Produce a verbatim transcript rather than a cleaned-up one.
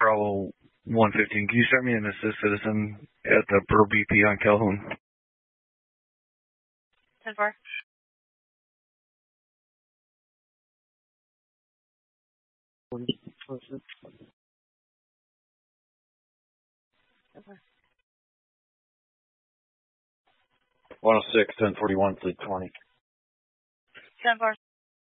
Bravo one fifteen. Can you start me an assist citizen at the Bur B P on Calhoun? ten four. one oh six, ten forty-one, fleet twenty. ten four.